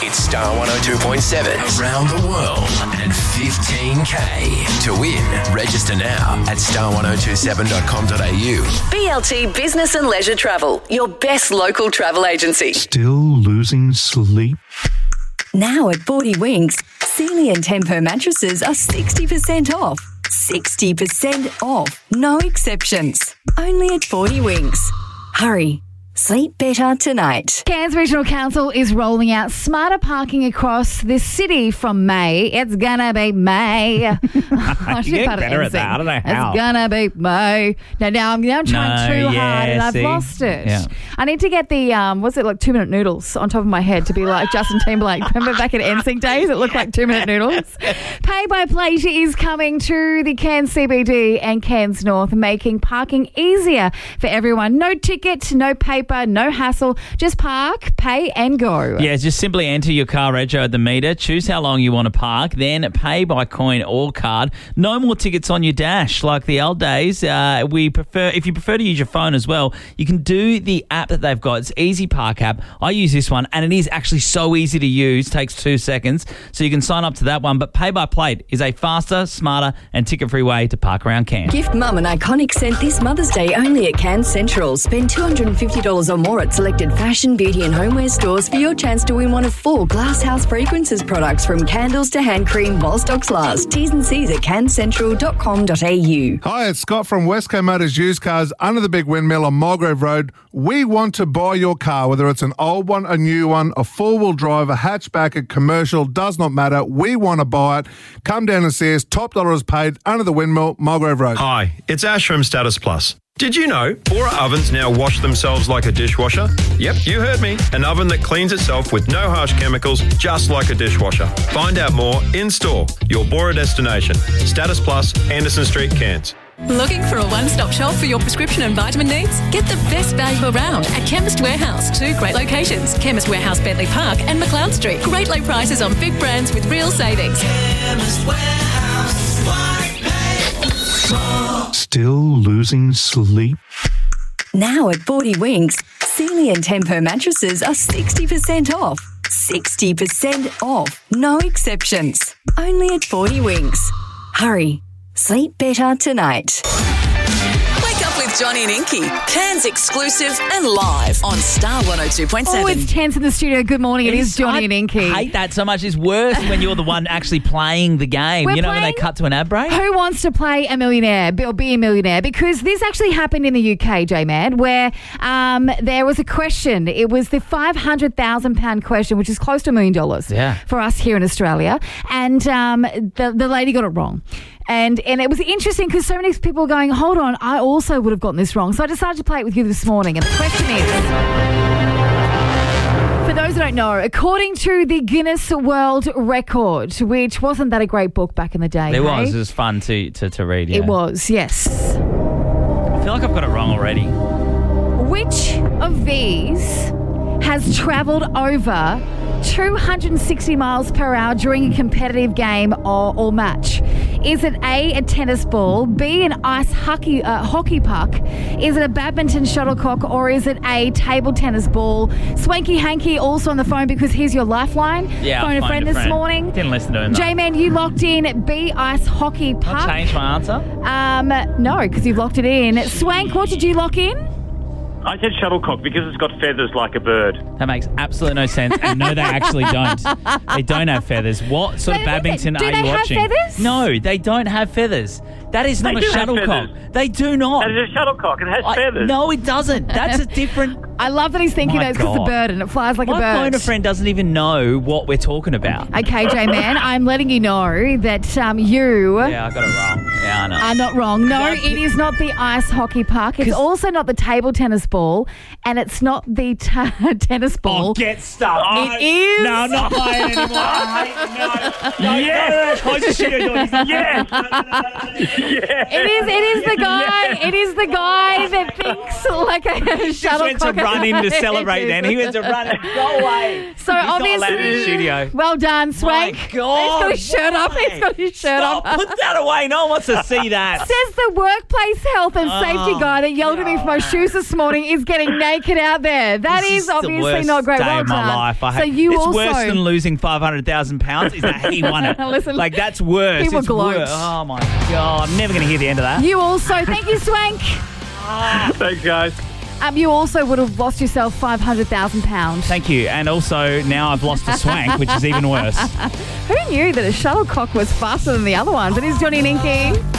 It's Star 102.7 around the world and 15K. To win, register now at star1027.com.au. BLT Business and Leisure Travel, your best local travel agency. Still losing sleep? Now at 40 Winks, Sealy and Tempo mattresses are 60% off. 60% off. No exceptions. Only at 40 Winks. Hurry. Sleep better tonight. Cairns Regional Council is rolling out smarter parking across the city from May. It's gonna be May. You get better at that. I don't know how. It's gonna be May. Now I'm trying too hard and I've lost it. Yeah. I need to get the, what's it, like 2-minute noodles on top of my head to be like Justin Timberlake. Remember back at NSYNC days? It looked like 2-minute noodles. Pay by Plate is coming to the Cairns CBD and Cairns North, making parking easier for everyone. No ticket, no paper, no hassle. Just park, pay and go. Yeah, just simply enter your car rego at the meter, choose how long you want to park, then pay by coin or card. No more tickets on your dash like the old days. If you prefer to use your phone as well, you can do the app that they've got. It's Easy Park app. I use this one and it is actually so easy to use. Takes 2 seconds. So you can sign up to that one. But Pay by Plate is a faster, smarter and ticket-free way to park around Cairns. Gift Mum an iconic scent this Mother's Day only at Cairns Central. Spend $250 or more at selected fashion, beauty and homeware stores for your chance to win one of 4 Glasshouse Fragrances products, from candles to hand cream while stocks last. T's and C's at cairnscentral.com.au. Hi, it's Scott from Westco Motors Used Cars under the Big Windmill on Mulgrave Road. We want to buy your car, whether it's an old one, a new one, a four-wheel drive, a hatchback, a commercial, does not matter. We want to buy it. Come down and see us. Top dollar is paid under the Windmill, Mulgrave Road. Hi, it's Ash from Status Plus. Did you know Bora ovens now wash themselves like a dishwasher? Yep, you heard me. An oven that cleans itself with no harsh chemicals, just like a dishwasher. Find out more in store. Your Bora destination. Status Plus, Anderson Street, Cairns. Looking for a one-stop shop for your prescription and vitamin needs? Get the best value around at Chemist Warehouse. 2 great locations, Chemist Warehouse, Bentley Park and McLeod Street. Great low prices on big brands with real savings. Chemist Warehouse. Still losing sleep? Now at 40 Winks, Sealy and Tempo mattresses are 60% off. 60% off. No exceptions. Only at 40 Winks. Hurry. Sleep better tonight. Wake up with Johnny and Inky. Cairns exclusive and live on Star 102.7. Oh, it's tense in the studio. Good morning. It is Johnny and Inky. I hate that so much. It's worse when you're the one actually playing the game. We're when they playing cut to an ad break? Who wants to play a millionaire or be a millionaire? Because this actually happened in the UK, J-Man, where there was a question. It was the £500,000 question, which is close to $1 million for us here in Australia. And the lady got it wrong. And it was interesting because so many people were going, hold on, I also would have gotten this wrong. So I decided to play it with you this morning. And the question is, for those who don't know, according to the Guinness World Record, which wasn't that a great book back in the day? It was. It was fun to read, yeah. It was, yes. I feel like I've got it wrong already. Which of these has travelled over 260 miles per hour during a competitive game or match? Is it A, a tennis ball, B, an ice hockey puck? Is it a badminton shuttlecock, or is it a table tennis ball? Swanky Hanky also on the phone because he's your lifeline. Yeah, phone a friend this morning. Didn't listen to him. J-Man, you locked in B, ice hockey puck. I'll change my answer. No, because you've locked it in. Swank, what did you lock in? I said shuttlecock because it's got feathers like a bird. That makes absolutely no sense. And no, they actually don't. They don't have feathers. What sort of badminton are you watching? Do they have feathers? No, they don't have feathers. That is not a shuttlecock. They do not. That is a shuttlecock. It has feathers. No, it doesn't. That's a different... I love that he's thinking that it's because it's a bird and it flies like a bird. My phone friend doesn't even know what we're talking about. Okay, J-Man, I'm letting you know that you... Yeah, I got it wrong. Yeah, I know. Are not wrong. No, it is not the ice hockey puck. It's also not the table tennis ball, and it's not the tennis ball. Oh, get stuck. It is. No, I'm not playing anymore. No. Yes. Close the studio door. Yes. It is the guy. It is the guy that thinks like a shuttlecock. He just went to run in to celebrate then. He went to run and go away. So He's not allowed in the studio. Well done, Swank. My God, He's got his shirt off. He's got his shirt Stop. off. Put that away. No one wants to see that. Says the workplace health and safety guy that yelled at me for my shoes this morning is getting naked out there. That This is obviously the worst not great. day Well of my done. life. So you it's also worse than losing £500,000 is that he won it. Listen, like, that's worse. people It's gloat. worse. Oh, my God. I'm never going to hear the end of that. You also, thank you, Swank. Thanks, guys. You also would have lost yourself £500,000. Thank you. And also, now I've lost a swank, which is even worse. Who knew that a shuttlecock was faster than the other ones? It is Johnny and Inky.